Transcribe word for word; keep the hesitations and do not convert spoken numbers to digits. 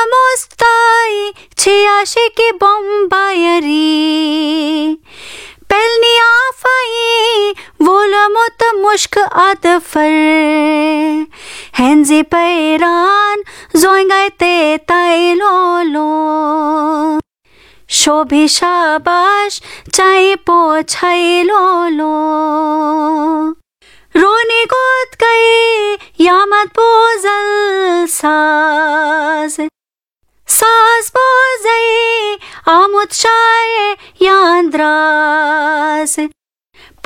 mustai Chiashi ki bombayari Pelni afai Volamut mushk adfar Henzi pairan Zoingai te tai lolo Shobhi shabash Chai po chai lolo Roni god gaye Yamat bozal saz Saz bozaye Amut shaye Yandraz